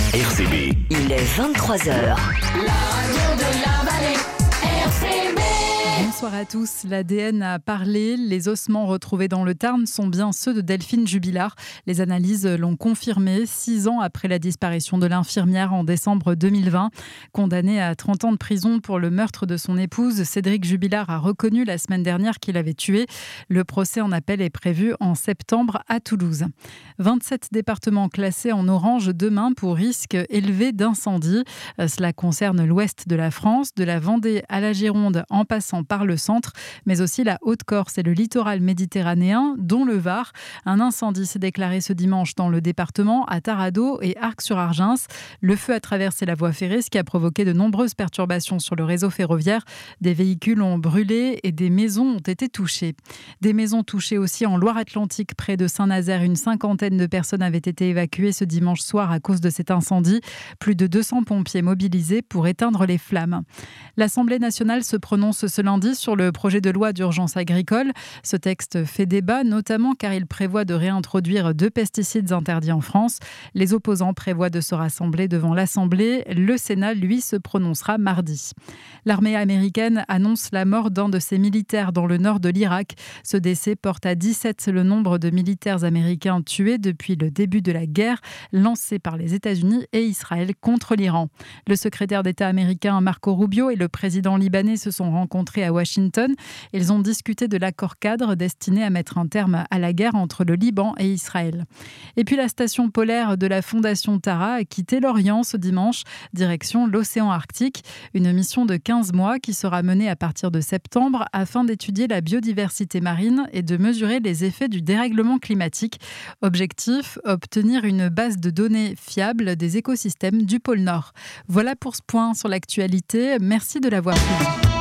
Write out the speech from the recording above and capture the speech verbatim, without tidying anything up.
R C B. Il est vingt-trois heures. La radio de la vallée, R C B. Bonsoir à tous. L'A D N a parlé. Les ossements retrouvés dans le Tarn sont bien ceux de Delphine Jubilard. Les analyses l'ont confirmé six ans après la disparition de l'infirmière en décembre deux mille vingt. Condamné à trente ans de prison pour le meurtre de son épouse, Cédric Jubilard a reconnu la semaine dernière qu'il avait tué. Le procès en appel est prévu en septembre à Toulouse. vingt-sept départements classés en orange demain pour risque élevé d'incendie. Cela concerne l'ouest de la France, de la Vendée à la Gironde en passant par le centre, mais aussi la Haute-Corse et le littoral méditerranéen, dont le Var. Un incendie s'est déclaré ce dimanche dans le département, à Tarado et Arc-sur-Argens. Le feu a traversé la voie ferrée, ce qui a provoqué de nombreuses perturbations sur le réseau ferroviaire. Des véhicules ont brûlé et des maisons ont été touchées. Des maisons touchées aussi en Loire-Atlantique, près de Saint-Nazaire. Une cinquantaine de personnes avaient été évacuées ce dimanche soir à cause de cet incendie. Plus de deux cents pompiers mobilisés pour éteindre les flammes. L'Assemblée nationale se prononce ce lundi sur le projet de loi d'urgence agricole. Ce texte fait débat, notamment car il prévoit de réintroduire deux pesticides interdits en France. Les opposants prévoient de se rassembler devant l'Assemblée. Le Sénat, lui, se prononcera mardi. L'armée américaine annonce la mort d'un de ses militaires dans le nord de l'Irak. Ce décès porte à dix-sept le nombre de militaires américains tués depuis le début de la guerre lancée par les États-Unis et Israël contre l'Iran. Le secrétaire d'État américain Marco Rubio et le président libanais se sont rencontrés à Washington. Ils ont discuté de l'accord-cadre destiné à mettre un terme à la guerre entre le Liban et Israël. Et puis la station polaire de la Fondation Tara a quitté l'Orient ce dimanche, direction l'océan Arctique. Une mission de quinze mois qui sera menée à partir de septembre afin d'étudier la biodiversité marine et de mesurer les effets du dérèglement climatique. Objectif, obtenir une base de données fiable des écosystèmes du pôle Nord. Voilà pour ce point sur l'actualité. Merci de l'avoir suivi.